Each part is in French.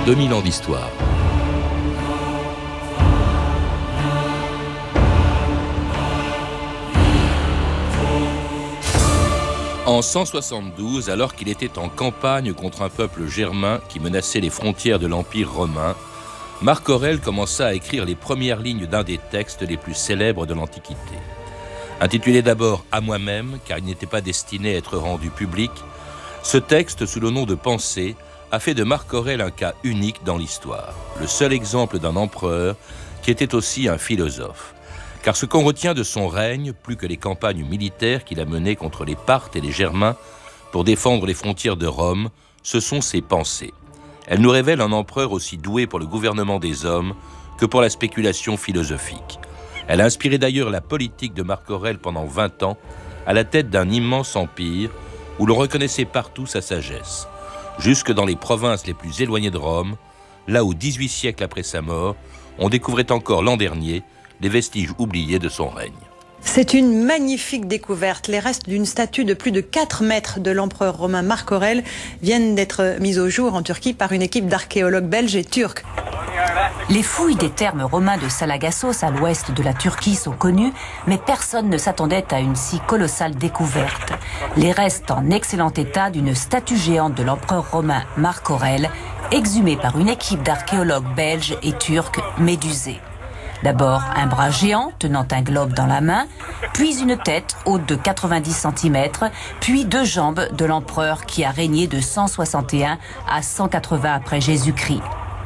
2000 ans d'histoire. En 172, alors qu'il était en campagne contre un peuple germain qui menaçait les frontières de l'Empire romain, Marc Aurèle commença à écrire les premières lignes d'un des textes les plus célèbres de l'Antiquité. Intitulé d'abord « À moi-même », car il n'était pas destiné à être rendu public, ce texte, sous le nom de « Pensée », a fait de Marc Aurèle un cas unique dans l'histoire, le seul exemple d'un empereur qui était aussi un philosophe. Car ce qu'on retient de son règne, plus que les campagnes militaires qu'il a menées contre les Parthes et les Germains pour défendre les frontières de Rome, ce sont ses pensées. Elles nous révèlent un empereur aussi doué pour le gouvernement des hommes que pour la spéculation philosophique. Elle a inspiré d'ailleurs la politique de Marc Aurèle pendant 20 ans, à la tête d'un immense empire où l'on reconnaissait partout sa sagesse, jusque dans les provinces les plus éloignées de Rome, là où 18 siècles après sa mort, on découvrait encore l'an dernier les vestiges oubliés de son règne. C'est une magnifique découverte. Les restes d'une statue de plus de 4 mètres de l'empereur romain Marc Aurèle viennent d'être mis au jour en Turquie par une équipe d'archéologues belges et turcs. Les fouilles des thermes romains de Salagassos, à l'ouest de la Turquie, sont connues, mais personne ne s'attendait à une si colossale découverte. Les restes en excellent état d'une statue géante de l'empereur romain Marc Aurèle, exhumée par une équipe d'archéologues belges et turcs médusés. D'abord un bras géant tenant un globe dans la main, puis une tête haute de 90 cm, puis 2 jambes de l'empereur qui a régné de 161 à 180 après Jésus-Christ.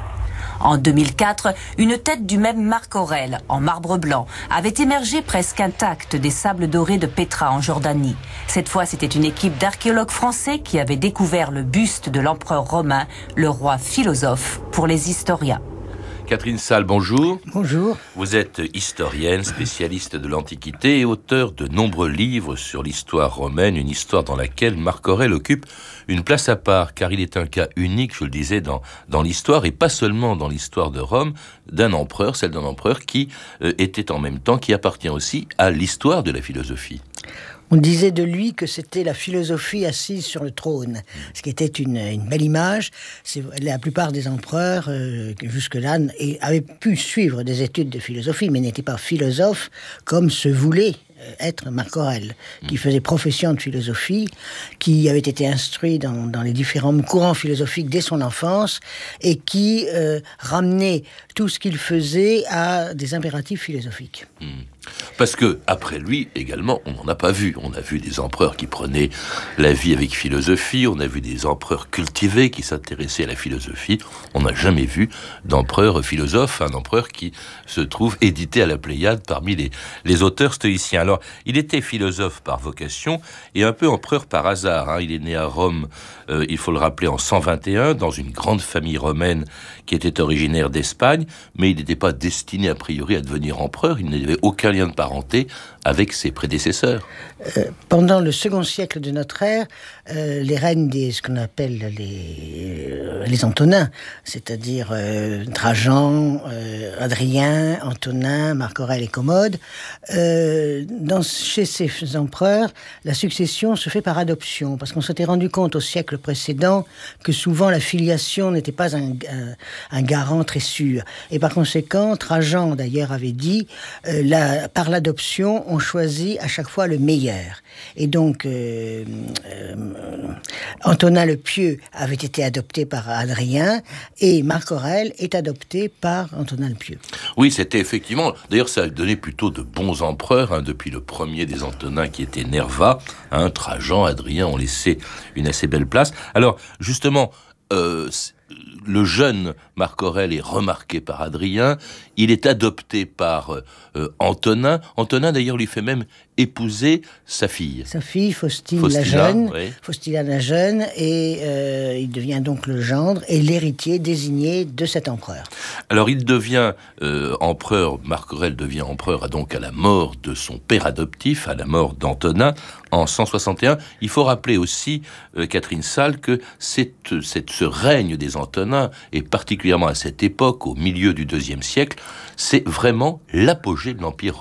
En 2004, une tête du même Marc Aurèle, en marbre blanc, avait émergé presque intacte des sables dorés de Pétra en Jordanie. Cette fois, c'était une équipe d'archéologues français qui avait découvert le buste de l'empereur romain, le roi philosophe pour les historiens. Catherine Salle, bonjour. Bonjour. Vous êtes historienne, spécialiste de l'Antiquité et auteur de nombreux livres sur l'histoire romaine, une histoire dans laquelle Marc Aurèle occupe une place à part, car il est un cas unique, je le disais, dans l'histoire, et pas seulement dans l'histoire de Rome, d'un empereur, celle d'un empereur qui était en même temps, qui appartient aussi à l'histoire de la philosophie. On disait de lui que c'était la philosophie assise sur le trône, ce qui était une belle image. La plupart des empereurs, jusque-là, avaient pu suivre des études de philosophie, mais n'étaient pas philosophes comme se voulait être Marc Aurèle, qui faisait profession de philosophie, qui avait été instruit dans les différents courants philosophiques dès son enfance, et qui ramenait tout ce qu'il faisait à des impératifs philosophiques. Parce que après lui, également, on n'en a pas vu. On a vu des empereurs qui prenaient la vie avec philosophie, on a vu des empereurs cultivés qui s'intéressaient à la philosophie. On n'a jamais vu d'empereur philosophe, un empereur qui se trouve édité à la Pléiade parmi les auteurs stoïciens. Alors, il était philosophe par vocation et un peu empereur par hasard. Il est né à Rome, il faut le rappeler, en 121, dans une grande famille romaine qui était originaire d'Espagne, mais il n'était pas destiné a priori à devenir empereur. Il n'avait aucun lien de parenté avec ses prédécesseurs. Pendant le second siècle de notre ère, les règnes ce qu'on appelle les Antonins, c'est-à-dire Trajan, Adrien, Antonin, Marc Aurèle et Commode, chez ces empereurs, la succession se fait par adoption, parce qu'on s'était rendu compte au siècle précédent que souvent la filiation n'était pas un garant très sûr. Et par conséquent, Trajan d'ailleurs avait dit par l'adoption, on choisit à chaque fois le meilleur. Et donc, Antonin le Pieux avait été adopté par Adrien et Marc Aurèle est adopté par Antonin le Pieux. Oui, c'était effectivement... D'ailleurs, ça a donné plutôt de bons empereurs, depuis le premier des Antonins qui était Nerva. Trajan, Adrien ont laissé une assez belle place. Alors, justement... le jeune Marc Aurèle est remarqué par Adrien, il est adopté par Antonin. Antonin, d'ailleurs, lui fait même épouser sa fille. Sa fille, Faustila la jeune, et il devient donc le gendre et l'héritier désigné de cet empereur. Alors, il devient empereur, Marc Aurèle devient empereur donc à la mort de son père adoptif, à la mort d'Antonin, en 161. Il faut rappeler aussi, Catherine Salle, que ce règne des Antonins, et particulièrement à cette époque, au milieu du IIe siècle, c'est vraiment l'apogée de l'Empire romain.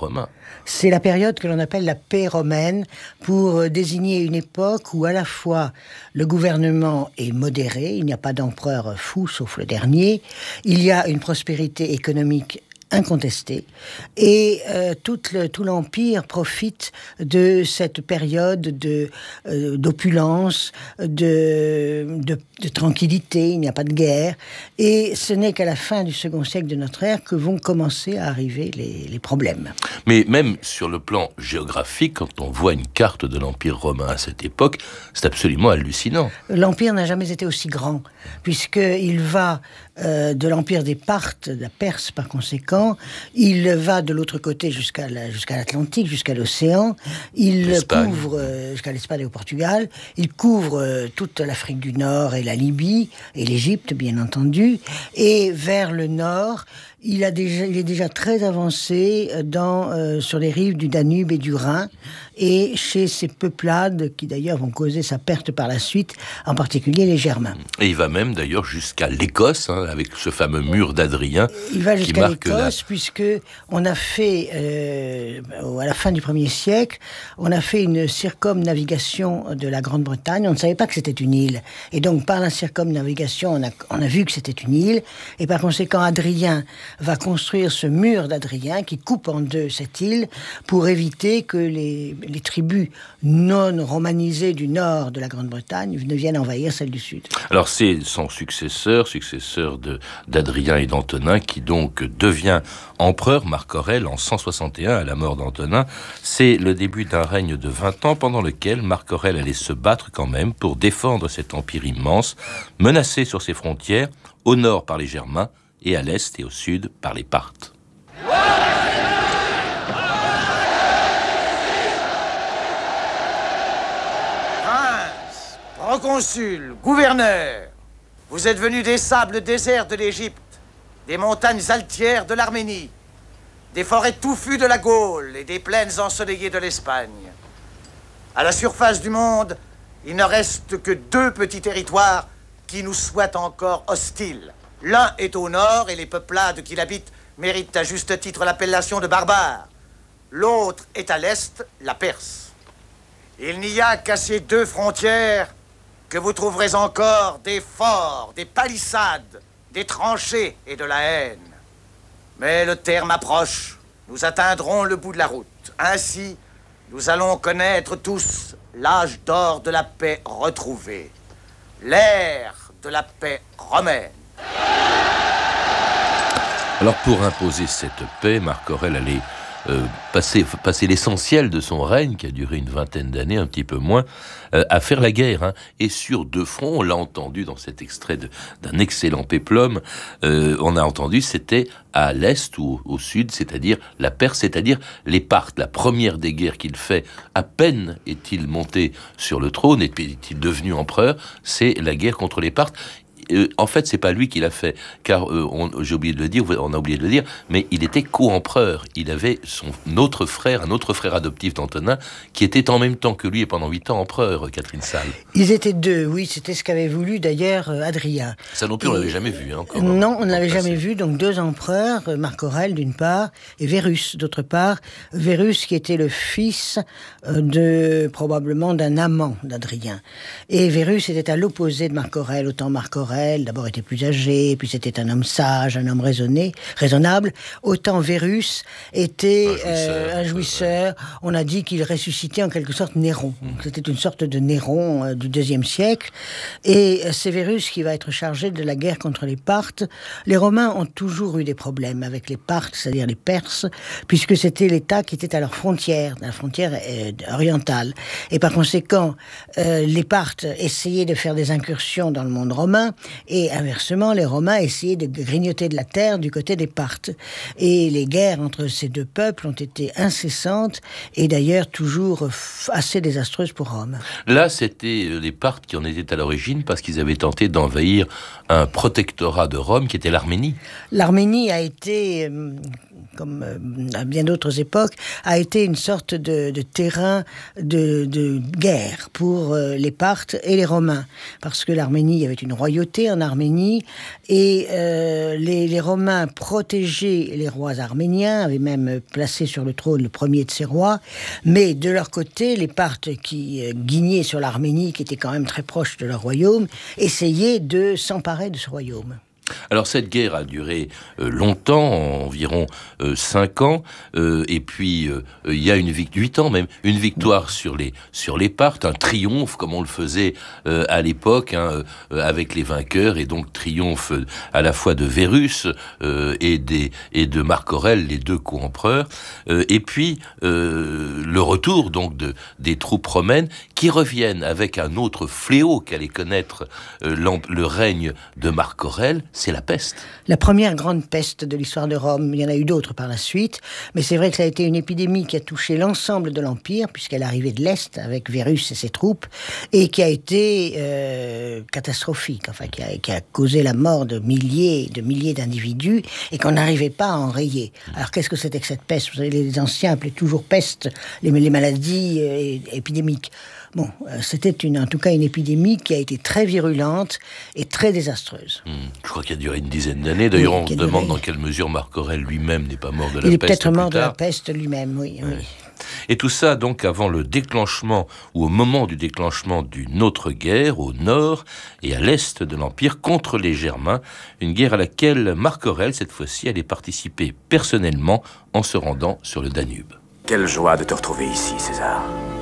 C'est la période que l'on appelle la paix romaine, pour désigner une époque où à la fois le gouvernement est modéré, il n'y a pas d'empereur fou sauf le dernier, il y a une prospérité économique incontestée, et tout l'Empire profite de cette période d'opulence, de tranquillité, il n'y a pas de guerre, et ce n'est qu'à la fin du second siècle de notre ère que vont commencer à arriver les problèmes. Mais même sur le plan géographique, quand on voit une carte de l'Empire romain à cette époque, c'est absolument hallucinant. L'Empire n'a jamais été aussi grand, puisqu'il va de l'Empire des Parthes, de la Perse par conséquent, il va de l'autre côté jusqu'à l'Atlantique, jusqu'à l'océan, il couvre jusqu'à l'Espagne et au Portugal, il couvre toute l'Afrique du Nord et la Libye, et l'Égypte bien entendu, et vers le nord, il est déjà très avancé sur les rives du Danube et du Rhin, et chez ces peuplades qui d'ailleurs vont causer sa perte par la suite, en particulier les Germains. Et il va même d'ailleurs jusqu'à l'Écosse, avec ce fameux mur d'Adrien. Il va jusqu'à l'Écosse, puisque on a fait, à la fin du 1er siècle, on a fait une circumnavigation de la Grande-Bretagne. On ne savait pas que c'était une île. Et donc, par la circumnavigation, on a vu que c'était une île. Et par conséquent, Adrien va construire ce mur d'Adrien qui coupe en deux cette île pour éviter que les tribus non romanisées du nord de la Grande-Bretagne ne viennent envahir celles du sud. Alors c'est son successeur d'Adrien et d'Antonin, qui donc devient empereur, Marc Aurèle, en 161 à la mort d'Antonin. C'est le début d'un règne de 20 ans pendant lequel Marc Aurèle allait se battre quand même pour défendre cet empire immense, menacé sur ses frontières, au nord par les Germains et à l'est et au sud par les Parthes. Proconsul, gouverneur, vous êtes venus des sables déserts de l'Égypte, des montagnes altières de l'Arménie, des forêts touffues de la Gaule et des plaines ensoleillées de l'Espagne. À la surface du monde, il ne reste que 2 petits territoires qui nous soient encore hostiles. L'un est au nord et les peuplades qui l'habitent méritent à juste titre l'appellation de barbares. L'autre est à l'est, la Perse. Il n'y a qu'à ces 2 frontières que vous trouverez encore des forts, des palissades, des tranchées et de la haine. Mais le terme approche, nous atteindrons le bout de la route. Ainsi, nous allons connaître tous l'âge d'or de la paix retrouvée, l'ère de la paix romaine. Alors pour imposer cette paix, Marc Aurèle allait passer l'essentiel de son règne, qui a duré une vingtaine d'années, un petit peu moins, à faire la guerre. Et sur 2 fronts, on l'a entendu dans cet extrait d'un excellent péplum, on a entendu, c'était à l'est ou au sud, c'est-à-dire la Perse, c'est-à-dire les Parthes. La première des guerres qu'il fait, à peine est-il monté sur le trône, est-il devenu empereur, c'est la guerre contre les Parthes. En fait, c'est pas lui qui l'a fait, car on a oublié de le dire, mais il était co-empereur. Il avait un autre frère adoptif d'Antonin, qui était en même temps que lui et pendant 8 ans empereur, Catherine Salle. Ils étaient 2, oui, c'était ce qu'avait voulu d'ailleurs Adrien. Ça non plus, on l'avait jamais vu. Encore, non, on ne l'avait jamais vu, donc 2 empereurs, Marc Aurèle d'une part, et Verus d'autre part. Verus qui était le fils probablement d'un amant d'Adrien. Et Verus était à l'opposé de Marc Aurèle, autant Marc Aurèle d'abord était plus âgé, puis c'était un homme sage, un homme raisonnable. Autant Verus était un jouisseur. On a dit qu'il ressuscitait en quelque sorte Néron. C'était une sorte de Néron du IIe siècle. Et c'est Verus qui va être chargé de la guerre contre les Parthes. Les Romains ont toujours eu des problèmes avec les Parthes, c'est-à-dire les Perses, puisque c'était l'État qui était à leur frontière, la frontière orientale. Et par conséquent, les Parthes essayaient de faire des incursions dans le monde romain. Et inversement, les Romains essayaient de grignoter de la terre du côté des Parthes. Et les guerres entre ces 2 peuples ont été incessantes et d'ailleurs toujours assez désastreuses pour Rome. Là, c'était les Parthes qui en étaient à l'origine parce qu'ils avaient tenté d'envahir un protectorat de Rome qui était l'Arménie. L'Arménie a été, comme à bien d'autres époques, a été une sorte de terrain de guerre pour les Parthes et les Romains. Parce que l'Arménie avait une royauté, côté en Arménie, et les Romains protégeaient les rois arméniens, avaient même placé sur le trône le premier de ces rois, mais de leur côté, les Parthes qui guignaient sur l'Arménie, qui était quand même très proche de leur royaume, essayaient de s'emparer de ce royaume. Alors cette guerre a duré longtemps, environ 5 ans, et puis il y a 8 ans même, une victoire sur les Parthes, un triomphe comme on le faisait à l'époque, avec les vainqueurs, et donc triomphe à la fois de Vérus et de Marc Aurèle, les deux co-empereurs, et puis le retour donc des troupes romaines qui reviennent avec un autre fléau qu'allait connaître le règne de Marc Aurèle. C'est la peste. La première grande peste de l'histoire de Rome. Il y en a eu d'autres par la suite, mais c'est vrai que ça a été une épidémie qui a touché l'ensemble de l'Empire, puisqu'elle arrivait de l'Est avec Vérus et ses troupes, et qui a été catastrophique, enfin qui a causé la mort de milliers d'individus, et qu'on n'arrivait pas à enrayer. Alors qu'est-ce que c'était que cette peste? Vous savez, les anciens appelaient toujours peste les maladies épidémiques. Bon, c'était en tout cas une épidémie qui a été très virulente et très désastreuse. Je crois qu'il a duré une dizaine d'années. D'ailleurs, on se demande dans quelle mesure Marc Aurèle lui-même n'est pas mort de la peste. Il est peut-être mort de la peste lui-même, oui. Et tout ça, donc, avant le déclenchement, ou au moment du déclenchement d'une autre guerre, au nord et à l'est de l'Empire, contre les Germains, une guerre à laquelle Marc Aurèle, cette fois-ci, allait participer personnellement en se rendant sur le Danube. Quelle joie de te retrouver ici, César.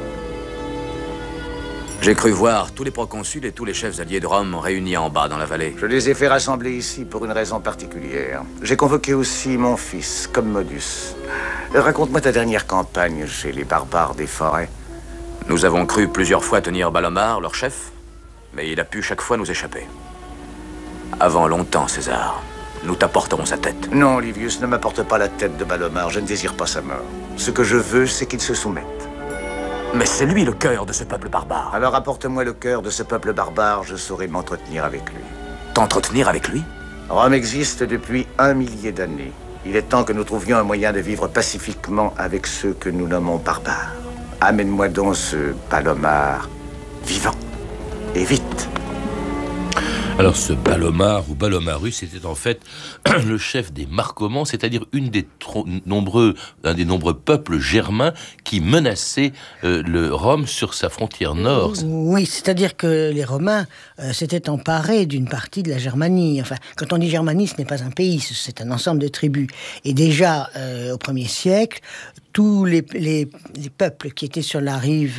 J'ai cru voir tous les proconsuls et tous les chefs alliés de Rome réunis en bas dans la vallée. Je les ai fait rassembler ici pour une raison particulière. J'ai convoqué aussi mon fils, Commodus. Raconte-moi ta dernière campagne chez les barbares des forêts. Nous avons cru plusieurs fois tenir Balomar, leur chef, mais il a pu chaque fois nous échapper. Avant longtemps, César, nous t'apporterons sa tête. Non, Livius, ne m'apporte pas la tête de Balomar. Je ne désire pas sa mort. Ce que je veux, c'est qu'il se soumette. Mais c'est lui le cœur de ce peuple barbare. Alors apporte-moi le cœur de ce peuple barbare, je saurai m'entretenir avec lui. T'entretenir avec lui? Rome existe depuis 1 millier d'années. Il est temps que nous trouvions un moyen de vivre pacifiquement avec ceux que nous nommons barbares. Amène-moi donc ce Balomar vivant. Et vite. Alors ce Balomar ou Balomarus était en fait le chef des Marcomans, c'est-à-dire un des nombreux peuples germains qui menaçaient Rome sur sa frontière nord. Oui, c'est-à-dire que les Romains s'étaient emparés d'une partie de la Germanie. Enfin, quand on dit Germanie, ce n'est pas un pays, c'est un ensemble de tribus. Et déjà, au 1er siècle, tous les peuples qui étaient sur la rive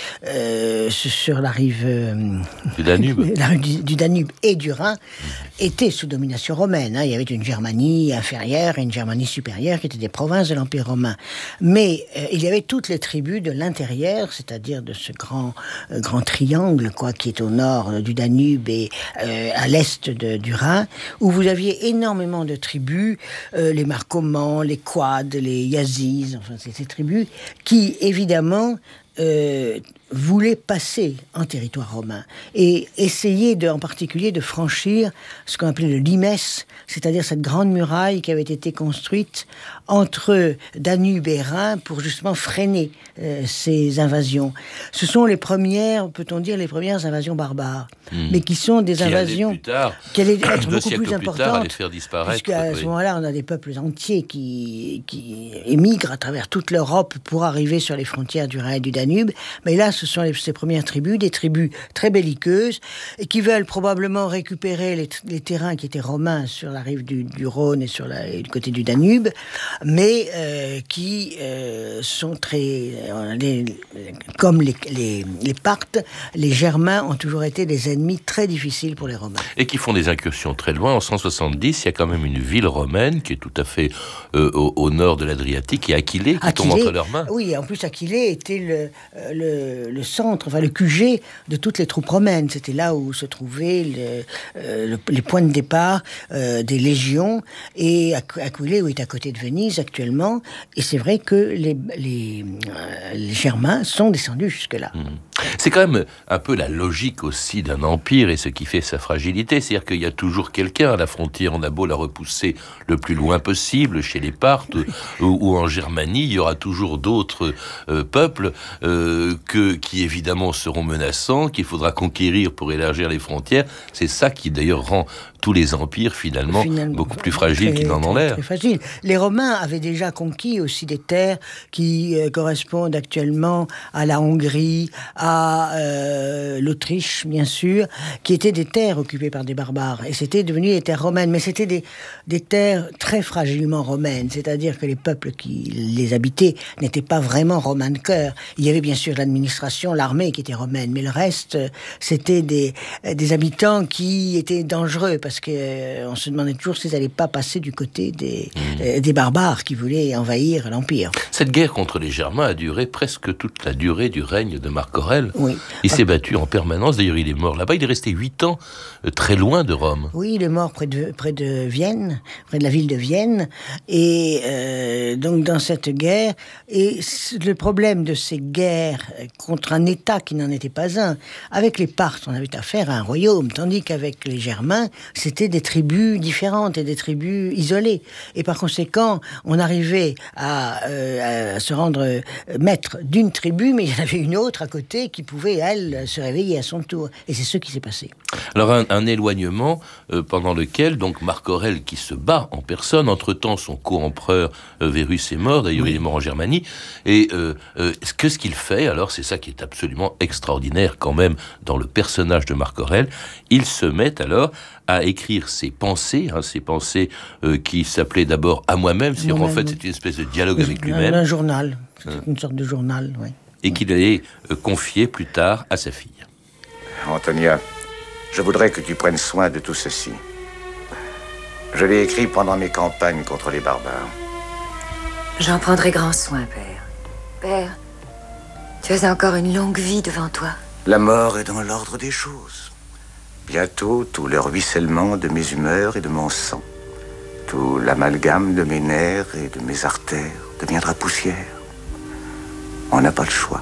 du Danube, du Danube et du Rhin étaient sous domination romaine. Il y avait une Germanie inférieure et une Germanie supérieure qui étaient des provinces de l'Empire romain. Mais il y avait toutes les tribus de l'intérieur, c'est-à-dire de ce grand triangle qui est au nord du Danube et à l'est du Rhin, où vous aviez énormément de tribus, les Marcomans, les Quads, les Yazis, enfin ces tribus qui, évidemment, voulaient passer en territoire romain et essayer en particulier de franchir ce qu'on appelait le limes, c'est-à-dire cette grande muraille qui avait été construite entre Danube et Rhin pour justement freiner ces invasions. Ce sont les premières, peut-on dire, les premières invasions barbares, mais qui sont des invasions qui allaient être beaucoup plus importantes, les faire disparaître. Puisqu'à ce moment-là, on a des peuples entiers qui émigrent à travers toute l'Europe pour arriver sur les frontières du Rhin et du Danube. Mais là, ce sont ces premières tribus, des tribus très belliqueuses, et qui veulent probablement récupérer les terrains qui étaient romains sur la rive du Rhône et du côté du Danube, mais qui sont très... comme les Parthes, les Germains ont toujours été des ennemis très difficiles pour les Romains. Et qui font des incursions très loin. En 170, il y a quand même une ville romaine qui est tout à fait au nord de l'Adriatique, et Aquilée, qui tombe entre leurs mains. Oui, en plus Aquilée était le centre, enfin le QG de toutes les troupes romaines. C'était là où se trouvaient les points de départ des légions, et Aquilée est à côté de Venise actuellement, et c'est vrai que les Germains sont descendus jusque-là. C'est quand même un peu la logique aussi d'un empire et ce qui fait sa fragilité, c'est-à-dire qu'il y a toujours quelqu'un à la frontière, on a beau la repousser le plus loin possible, chez les Parthes ou en Germanie, il y aura toujours d'autres peuples qui évidemment seront menaçants, qu'il faudra conquérir pour élargir les frontières. C'est ça qui d'ailleurs rend tous les empires finalement beaucoup plus fragiles qu'ils n'en ont l'air. Très fragile. Les Romains avaient déjà conquis aussi des terres qui correspondent actuellement à la Hongrie, à l'Autriche, bien sûr, qui étaient des terres occupées par des barbares. Et c'était devenu des terres romaines. Mais c'était des terres très fragilement romaines. C'est-à-dire que les peuples qui les habitaient n'étaient pas vraiment romains de cœur. Il y avait bien sûr l'administration, l'armée qui était romaine. Mais le reste, c'était des habitants qui étaient dangereux parce qu'on se demandait toujours s'ils n'allaient pas passer du côté des barbares qui voulaient envahir l'Empire. Cette guerre contre les Germains a duré presque toute la durée du règne de Marc Aurèle. Oui. Il s'est battu en permanence, d'ailleurs il est mort là-bas, il est resté 8 ans très loin de Rome. Oui, il est mort près de Vienne, près de la ville de Vienne, et donc dans cette guerre, et le problème de ces guerres contre un État qui n'en était pas un, avec les Parthes, on avait affaire à un royaume, tandis qu'avec les Germains, c'était des tribus différentes et des tribus isolées. Et par conséquent, on arrivait à se rendre maître d'une tribu, mais il y en avait une autre à côté qui pouvait, elle, se réveiller à son tour. Et c'est ce qui s'est passé. Alors un éloignement pendant lequel, donc Marc Aurèle qui se bat en personne, entre-temps son co-empereur Verus est mort, d'ailleurs il est mort en Germanie, et ce qu'il fait, alors c'est ça qui est absolument extraordinaire quand même dans le personnage de Marc Aurèle, il se met alors à écrire ses pensées qui s'appelaient d'abord À moi-même, c'est-à-dire en fait c'est une espèce de dialogue avec lui-même. Un journal, c'est une sorte de journal, oui. Et qu'il allait confier plus tard à sa fille. Antonia, je voudrais que tu prennes soin de tout ceci. Je l'ai écrit pendant mes campagnes contre les barbares. J'en prendrai grand soin, père. Père, tu as encore une longue vie devant toi. La mort est dans l'ordre des choses. Bientôt, tout le ruissellement de mes humeurs et de mon sang, tout l'amalgame de mes nerfs et de mes artères deviendra poussière. On n'a pas le choix.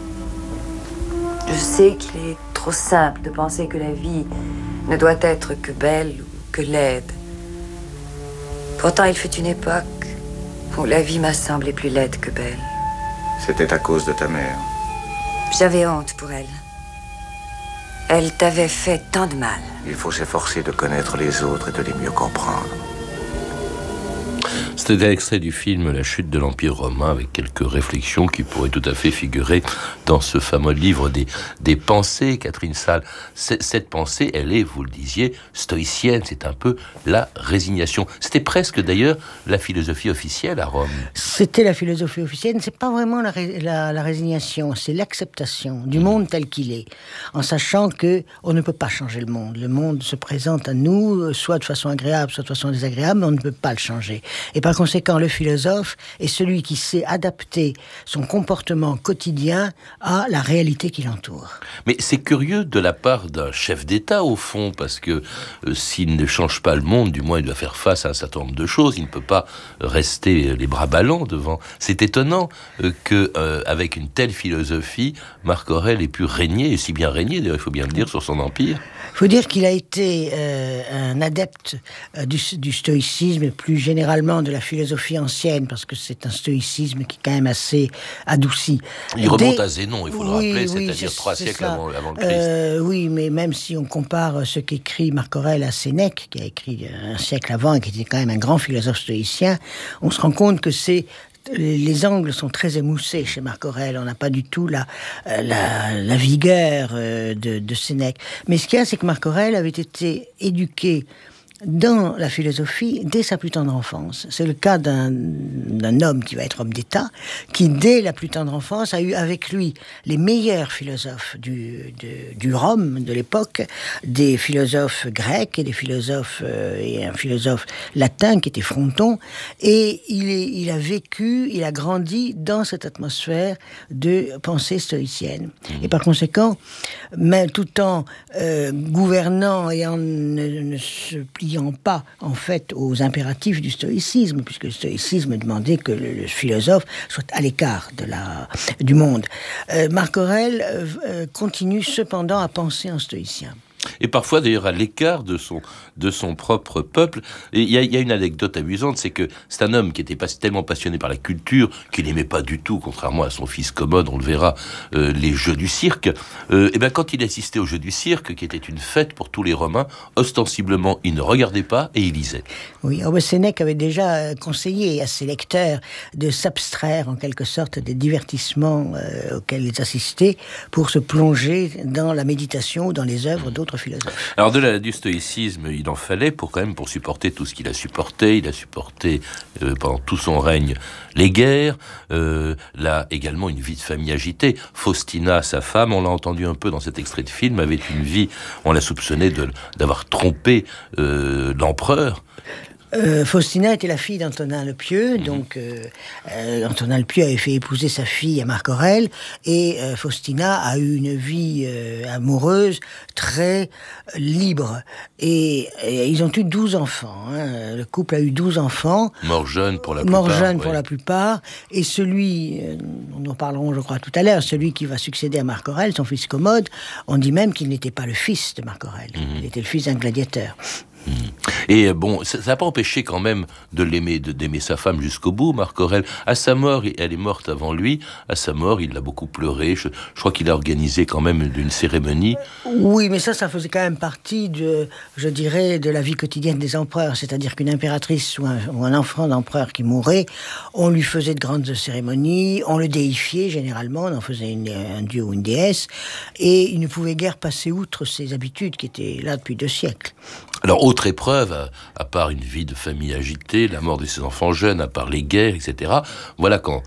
Je sais qu'il est trop simple de penser que la vie ne doit être que belle ou que laide. Pourtant, il fut une époque où la vie m'a semblé plus laide que belle. C'était à cause de ta mère. J'avais honte pour elle. Elle t'avait fait tant de mal. Il faut s'efforcer de connaître les autres et de les mieux comprendre. C'était un extrait du film La chute de l'Empire romain avec quelques réflexions qui pourraient tout à fait figurer dans ce fameux livre des pensées, Catherine Salle. Cette pensée, elle est, vous le disiez, stoïcienne, c'est un peu la résignation. C'était presque d'ailleurs la philosophie officielle à Rome. C'était la philosophie officielle, c'est pas vraiment la résignation, c'est l'acceptation du monde tel qu'il est, en sachant que on ne peut pas changer le monde. Le monde se présente à nous, soit de façon agréable, soit de façon désagréable, mais on ne peut pas le changer. Et par conséquent, le philosophe est celui qui sait adapter son comportement quotidien à la réalité qui l'entoure. Mais c'est curieux de la part d'un chef d'État, au fond, parce que s'il ne change pas le monde, du moins il doit faire face à un certain nombre de choses, il ne peut pas rester les bras ballants devant. C'est étonnant qu'avec une telle philosophie, Marc Aurèle ait pu régner, et si bien régner, d'ailleurs il faut bien le dire, sur son empire. Il faut dire qu'il a été un adepte du stoïcisme, et plus généralement de la philosophie ancienne, parce que c'est un stoïcisme qui est quand même assez adouci. Il remonte à Zénon, il faut le rappeler, c'est-à-dire 3 siècles avant le Christ. Oui, mais même si on compare ce qu'écrit Marc Aurèle à Sénèque, qui a écrit un siècle avant et qui était quand même un grand philosophe stoïcien, on se rend compte que les angles sont très émoussés chez Marc Aurèle. On n'a pas du tout la vigueur de Sénèque. Mais ce qu'il y a, c'est que Marc Aurèle avait été éduqué dans la philosophie dès sa plus tendre enfance. C'est le cas d'un homme qui va être homme d'État, qui dès la plus tendre enfance a eu avec lui les meilleurs philosophes du Rome de l'époque, des philosophes grecs et des philosophes et un philosophe latin qui était Fronton, et il a grandi dans cette atmosphère de pensée stoïcienne. Et par conséquent, tout en gouvernant et en ne se pliant n'obéissant pas, en fait, aux impératifs du stoïcisme, puisque le stoïcisme demandait que le philosophe soit à l'écart du monde. Marc Aurèle continue cependant à penser en stoïcien. Et parfois d'ailleurs à l'écart de son propre peuple. Et il y a une anecdote amusante, c'est que c'est un homme qui était tellement passionné par la culture qu'il n'aimait pas du tout, contrairement à son fils Commode, on le verra, les jeux du cirque. Et bien quand il assistait aux jeux du cirque, qui était une fête pour tous les Romains, ostensiblement il ne regardait pas et il lisait. Oui, Sénèque avait déjà conseillé à ses lecteurs de s'abstraire en quelque sorte des divertissements auxquels ils assistaient pour se plonger dans la méditation ou dans les œuvres d'autres philosophes. Alors du stoïcisme, il en fallait pour supporter tout ce qu'il a supporté. Il a supporté pendant tout son règne les guerres, là également une vie de famille agitée. Faustina, sa femme, on l'a entendu un peu dans cet extrait de film, avait une vie, on l'a soupçonné d'avoir trompé l'empereur. Faustina était la fille d'Antonin le Pieux, donc Antonin le Pieux avait fait épouser sa fille à Marc Aurèle, et Faustina a eu une vie amoureuse très libre, et ils ont eu 12 enfants, hein. Le couple a eu 12 enfants. Morts jeunes pour la plupart. Et celui, nous en parlerons je crois tout à l'heure, celui qui va succéder à Marc Aurèle, son fils Commode, on dit même qu'il n'était pas le fils de Marc Aurèle, il était le fils d'un gladiateur. Et bon, ça n'a pas empêché quand même d'aimer sa femme jusqu'au bout, Marc Aurèle. À sa mort, elle est morte avant lui, à sa mort, il a beaucoup pleuré. Je crois qu'il a organisé quand même une cérémonie. Oui, mais ça faisait quand même partie de la vie quotidienne des empereurs. C'est-à-dire qu'une impératrice ou un enfant d'empereur qui mourait, on lui faisait de grandes cérémonies, on le déifiait généralement, on en faisait un dieu ou une déesse, et il ne pouvait guère passer outre ses habitudes qui étaient là depuis 2 siècles. Alors, autre épreuve, à part une vie de famille agitée, la mort de ses enfants jeunes, à part les guerres, etc., voilà qu'en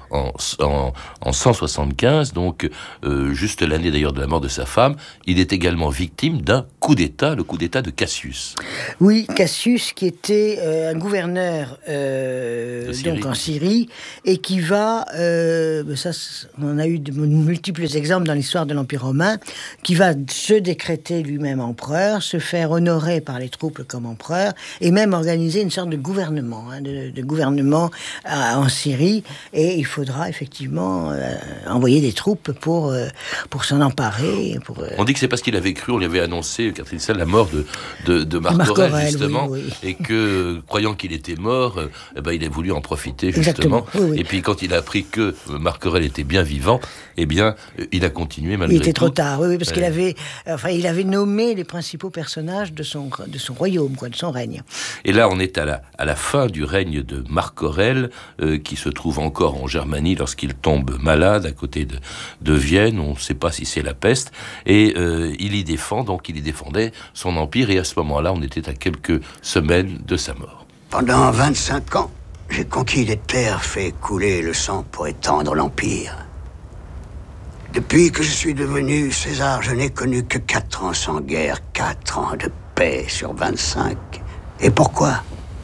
175, donc juste l'année d'ailleurs de la mort de sa femme, il est également victime d'un coup d'État, le coup d'État de Cassius. Oui, Cassius, qui était un gouverneur donc en Syrie, et qui va, on a eu de multiples exemples dans l'histoire de l'Empire romain, qui va se décréter lui-même empereur, se faire honorer par les troupes comme empereur, et même organiser une sorte de gouvernement, de gouvernement en Syrie, et il faudra effectivement envoyer des troupes pour s'en emparer. On dit que c'est parce qu'il avait cru, on lui avait annoncé, Catherine Sall, la mort de Marc Aurèle, justement, oui. Et que, croyant qu'il était mort, il a voulu en profiter, justement. Oui. Et puis quand il a appris que Marc Aurèle était bien vivant, il a continué malgré tout. Il était trop tard, oui, parce qu'il avait nommé les principaux personnages de son royaume, de son règne. Et là, on est à la fin du règne de Marc Aurèle, qui se trouve encore en Germanie lorsqu'il tombe malade à côté de Vienne. On ne sait pas si c'est la peste. Et il y défendait son empire. Et à ce moment-là, on était à quelques semaines de sa mort. Pendant 25 ans, j'ai conquis des terres, fait couler le sang pour étendre l'empire. Depuis que je suis devenu César, je n'ai connu que 4 ans sans guerre, 4 ans de paix sur 25. Et pourquoi ?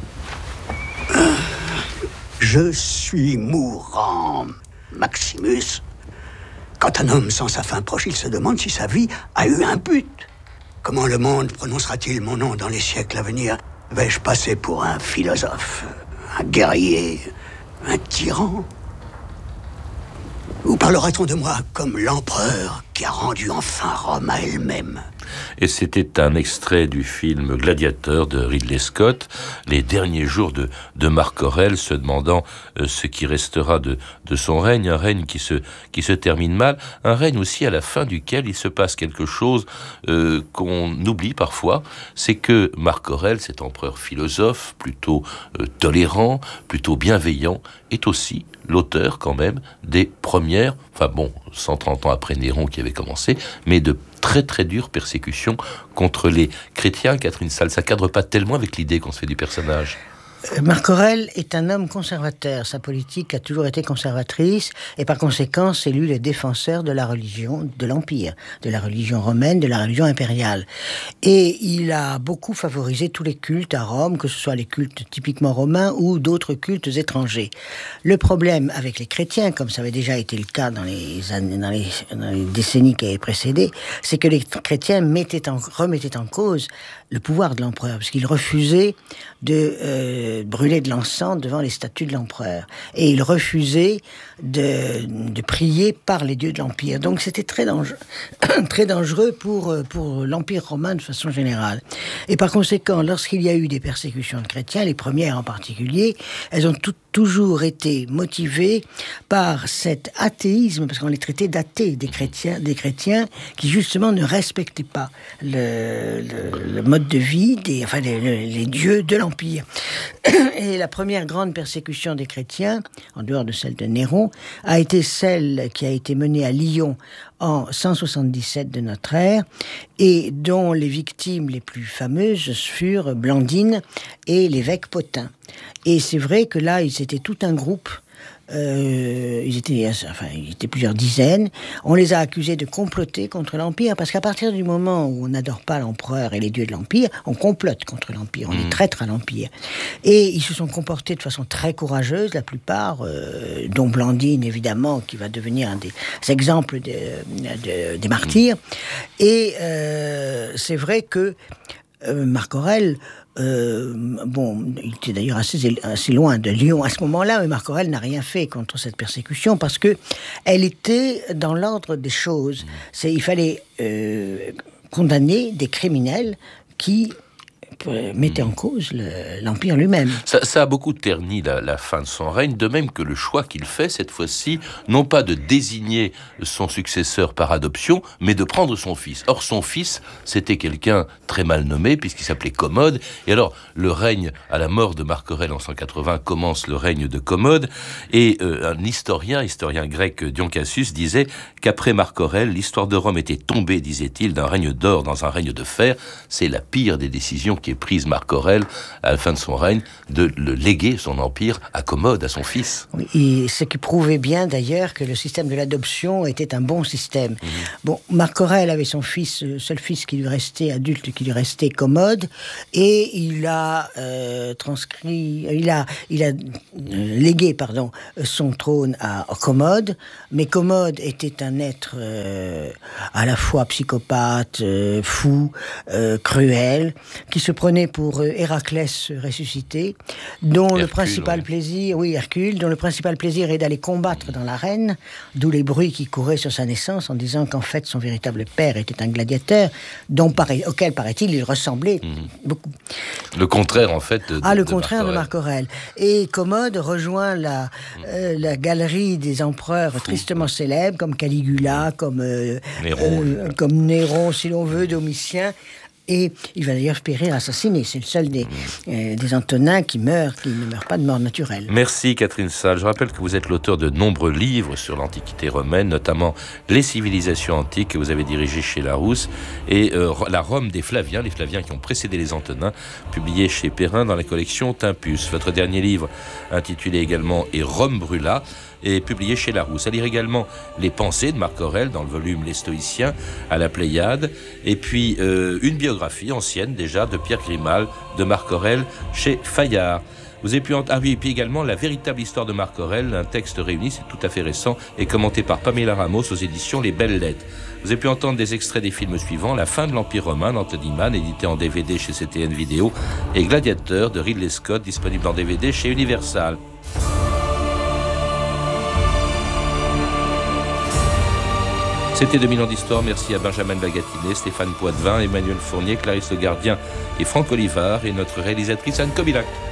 Je suis mourant, Maximus. Quand un homme sent sa fin proche, il se demande si sa vie a eu un but. Comment le monde prononcera-t-il mon nom dans les siècles à venir ? Vais-je passer pour un philosophe, un guerrier, un tyran ? Ou parlera-t-on de moi comme l'empereur qui a rendu enfin Rome à elle-même ? Et c'était un extrait du film Gladiateur de Ridley Scott, les derniers jours de Marc Aurèle, se demandant ce qui restera de son règne, un règne qui se termine mal, un règne aussi à la fin duquel il se passe quelque chose qu'on oublie parfois, c'est que Marc Aurèle, cet empereur philosophe, plutôt tolérant, plutôt bienveillant, est aussi l'auteur quand même des premières, 130 ans après Néron qui avait commencé, mais de très très dures persécutions contre les chrétiens. Catherine Sall, ça cadre pas tellement avec l'idée qu'on se fait du personnage. Marc Aurèle est un homme conservateur. Sa politique a toujours été conservatrice et par conséquent, c'est lui le défenseur de la religion de l'Empire, de la religion romaine, de la religion impériale. Et il a beaucoup favorisé tous les cultes à Rome, que ce soit les cultes typiquement romains ou d'autres cultes étrangers. Le problème avec les chrétiens, comme ça avait déjà été le cas dans les décennies qui avaient précédé, c'est que les chrétiens remettaient en cause le pouvoir de l'empereur, parce qu'ils refusaient de brûler de l'encens devant les statues de l'empereur. Et ils refusaient de prier par les dieux de l'Empire. Donc c'était très dangereux pour l'Empire romain de façon générale. Et par conséquent, lorsqu'il y a eu des persécutions de chrétiens, les premières en particulier, elles ont toujours été motivées par cet athéisme, parce qu'on les traitait d'athées, des chrétiens qui justement ne respectaient pas le mode de vie, les dieux de l'Empire. Et la première grande persécution des chrétiens, en dehors de celle de Néron, a été celle qui a été menée à Lyon en 177 de notre ère, et dont les victimes les plus fameuses furent Blandine et l'évêque Pothin. Et c'est vrai que là, ils étaient tout un groupe. Ils étaient plusieurs dizaines. On les a accusés de comploter contre l'Empire, parce qu'à partir du moment où on n'adore pas l'empereur et les dieux de l'Empire, on complote contre l'Empire, on est traître à l'Empire. Et ils se sont comportés de façon très courageuse, la plupart, dont Blandine, évidemment, qui va devenir un des exemples des martyrs. Et c'est vrai que Marc Aurèle, il était d'ailleurs assez loin de Lyon à ce moment-là, mais Marc Aurèle n'a rien fait contre cette persécution parce que elle était dans l'ordre des choses. Il fallait condamner des criminels qui mettait en cause l'Empire lui-même. Ça a beaucoup terni la fin de son règne, de même que le choix qu'il fait cette fois-ci, non pas de désigner son successeur par adoption, mais de prendre son fils. Or, son fils, c'était quelqu'un très mal nommé, puisqu'il s'appelait Commode. Et alors, le règne, à la mort de Marc Aurèle en 180, commence le règne de Commode. Et un historien grec, Dion Cassius, disait qu'après Marc Aurèle, l'histoire de Rome était tombée, disait-il, d'un règne d'or dans un règne de fer. C'est la pire des décisions qui est prise Marc Aurèle à la fin de son règne, de le léguer son empire à Commode, à son fils. Oui, et ce qui prouvait bien d'ailleurs que le système de l'adoption était un bon système. Bon, Marc Aurèle avait son fils, seul fils qui lui restait, adulte qui lui restait, Commode, et il a légué son trône à Commode, mais Commode était un être à la fois psychopathe, fou, cruel, qui se prenait pour Héraclès ressuscité, dont Hercule, le principal plaisir, Hercule, dont le principal plaisir est d'aller combattre dans l'arène, d'où les bruits qui couraient sur sa naissance en disant qu'en fait son véritable père était un gladiateur, auquel paraît-il il ressemblait beaucoup. Le contraire en fait de Marc Aurèle. Et Commode rejoint la galerie des empereurs tristement célèbres comme Caligula, comme Néron si l'on veut, Domitien. Et il va d'ailleurs périr assassiné. C'est le seul des Antonins qui ne meurt pas de mort naturelle. Merci Catherine Salle. Je rappelle que vous êtes l'auteur de nombreux livres sur l'Antiquité romaine, notamment Les civilisations antiques que vous avez dirigé chez Larousse et la Rome des Flaviens, les Flaviens qui ont précédé les Antonins, publié chez Perrin dans la collection Tempus. Votre dernier livre, intitulé également Et Rome brûla, est publié chez Larousse. À lire également Les Pensées de Marc Aurèle dans le volume Les Stoïciens à la Pléiade, et puis une biographie ancienne déjà de Pierre Grimal de Marc Aurèle chez Fayard. Vous avez pu puis également La véritable histoire de Marc Aurèle, un texte réuni, c'est tout à fait récent, et commenté par Pamela Ramos aux éditions Les Belles Lettres. Vous avez pu entendre des extraits des films suivants: La fin de l'Empire romain d'Anthony Mann, édité en DVD chez CTN Vidéo, et Gladiateur de Ridley Scott, disponible en DVD chez Universal. C'était 2000 ans d'histoire. Merci à Benjamin Bagatinet, Stéphane Poitvin, Emmanuel Fournier, Clarisse Le Gardien et Franck Olivard, et notre réalisatrice Anne Kobilac.